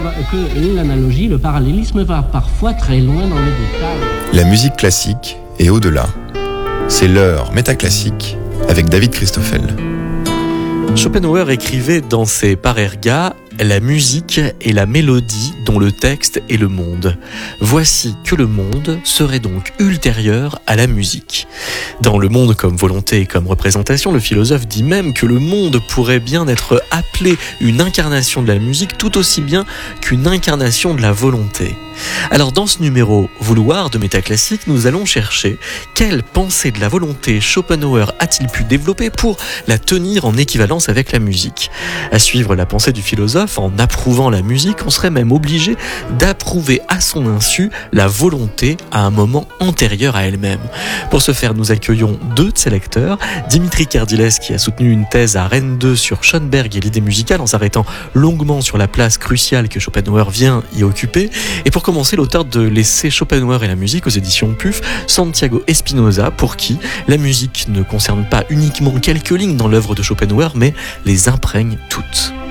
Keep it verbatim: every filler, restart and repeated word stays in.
que l'analogie, le parallélisme va parfois très loin dans les détails. La musique classique est au-delà. C'est l'heure métaclassique avec David Christoffel. Schopenhauer écrivait dans ses Parerga « La musique est la mélodie dont le texte est le monde. Voici que le monde serait donc ultérieur à la musique. » Dans Le monde comme volonté et comme représentation, le philosophe dit même que le monde pourrait bien être appelé une incarnation de la musique tout aussi bien qu'une incarnation de la volonté. Alors dans ce numéro Vouloir de Métaclassique, nous allons chercher quelle pensée de la volonté Schopenhauer a-t-il pu développer pour la tenir en équivalence avec la musique. À suivre la pensée du philosophe, en approuvant la musique, on serait même obligé d'approuver à son insu la volonté à un moment antérieur à elle-même. Pour ce faire, nous accueillons deux de ses lecteurs, Dimitri Kerdiles qui a soutenu une thèse à Rennes deux sur Schoenberg et l'idée musicale en s'arrêtant longuement sur la place cruciale que Schopenhauer vient y occuper, et pour commencer, l'auteur de l'essai Schopenhauer et la musique aux éditions P U F, Santiago Espinosa, pour qui la musique ne concerne pas uniquement quelques lignes dans l'œuvre de Schopenhauer, mais les imprègne toutes.